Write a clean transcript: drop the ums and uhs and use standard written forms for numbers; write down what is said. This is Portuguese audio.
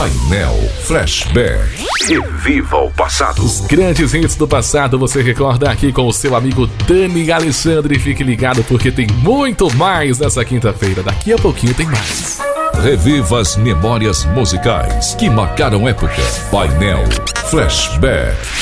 Painel Flashback. Reviva o passado. Os grandes hits do passado você recorda aqui com o seu amigo Dani Alexandre. Fique ligado porque tem muito mais nessa quinta-feira. Daqui a pouquinho tem mais. Reviva as memórias musicais que marcaram época. Painel Flashback.